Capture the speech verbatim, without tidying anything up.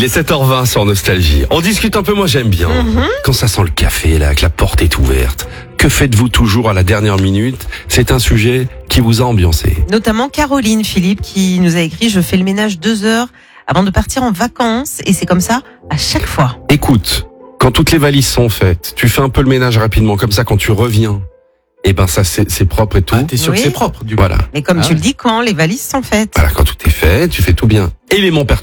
Il est sept heures vingt sur Nostalgie. On discute un peu, moi j'aime bien. Mhm. Quand ça sent le café, là, que la porte est ouverte. Que faites-vous toujours à la dernière minute? C'est un sujet qui vous a ambiancé. Notamment Caroline Philippe qui nous a écrit « Je fais le ménage deux heures avant de partir en vacances et c'est comme ça à chaque fois. » Écoute, quand toutes les valises sont faites, tu fais un peu le ménage rapidement, comme ça quand tu reviens, eh ben ça c'est, c'est propre et tout. Ah, t'es sûr Oui. que c'est propre, du coup. Voilà. Mais comme Ah tu ouais. le dis, quand les valises sont faites. Voilà, quand tout est fait, tu fais tout bien. Élément